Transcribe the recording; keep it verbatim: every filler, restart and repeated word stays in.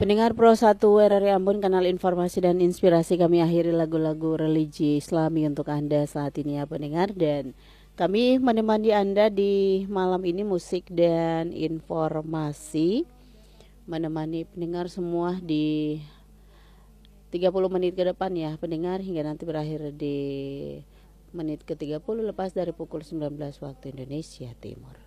Pendengar Pro satu R R I Ambon, kanal informasi dan inspirasi, kami akhiri lagu-lagu religi Islami untuk Anda saat ini ya pendengar. Dan kami menemani Anda di malam ini musik dan informasi. Menemani pendengar semua di tiga puluh menit ke depan ya pendengar, hingga nanti berakhir di menit ke tiga puluh lepas dari pukul sembilan belas waktu Indonesia Timur.